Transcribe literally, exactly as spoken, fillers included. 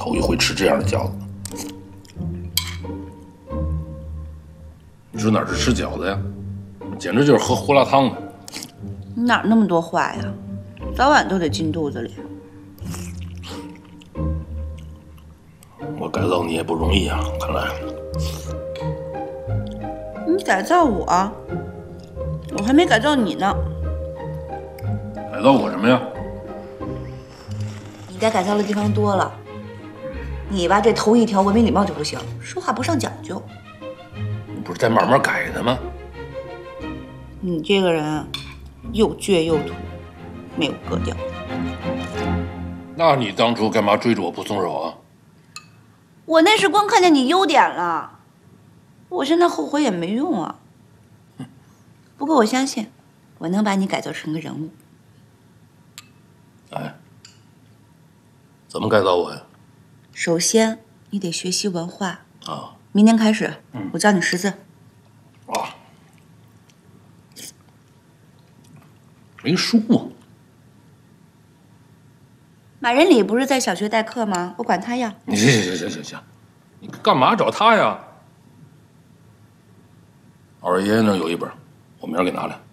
头一回吃这样的饺子。你说哪是吃饺子呀？简直就是喝胡辣汤的。 你哪那么多话呀？早晚都得进肚子里。 我改造你也不容易啊，看来。 你改造我，我还没改造你呢。 改造我什么呀？ 你该改造的地方多了。你吧，这头一条文明礼貌就不行，说话不上讲究。 你不是在慢慢改的吗？ 你这个人啊，又倔又土，没有格调。 那你当初干嘛追着我不松手啊？ 我那是光看见你优点了，我现在后悔也没用啊。不过我相信，我能把你改造成个人物。 哎，怎么改造我呀？ 首先，你得学习文化啊。 明天开始， 嗯、 我教你识字。 啊，没书啊。 马仁礼不是在小学代课吗？我管他要。 你行行行行行行，你干嘛找他呀？二爷爷那儿有一本，我明儿给拿来。